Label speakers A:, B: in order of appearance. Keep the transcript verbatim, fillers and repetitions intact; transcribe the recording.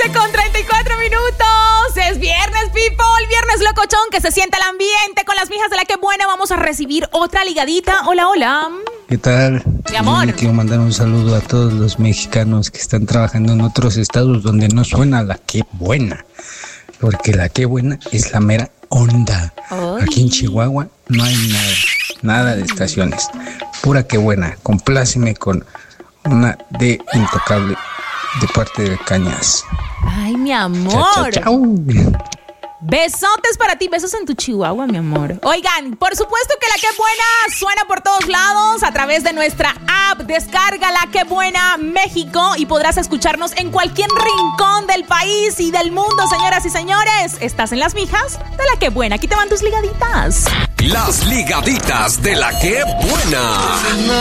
A: con treinta y cuatro minutos. Es viernes, people. Viernes locochón, que se siente el ambiente. Con las mijas de La Que Buena vamos a recibir otra ligadita. Hola, hola.
B: ¿Qué tal?
A: Mi amor.
B: Yo quiero mandar un saludo a todos los mexicanos que están trabajando en otros estados donde no suena La Que Buena. Porque La Que Buena es la mera onda.
A: Ay.
B: Aquí en Chihuahua no hay nada. Nada de estaciones. Pura Que Buena. Compláceme con una de Intocable de parte de Cañas.
A: Ay, mi amor.
B: Chao, chao, chao.
A: Besotes para ti, besos en tu Chihuahua, mi amor. Oigan, por supuesto que La Que Buena suena por todos lados a través de nuestra app. Descarga La Que Buena México y podrás escucharnos en cualquier rincón del país y del mundo, señoras y señores. Estás en las mijas de La Que Buena. Aquí te van tus ligaditas.
C: Las ligaditas de La Que Buena.